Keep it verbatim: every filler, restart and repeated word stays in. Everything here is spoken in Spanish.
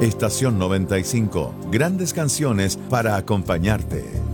Estación noventa y cinco, grandes canciones para acompañarte.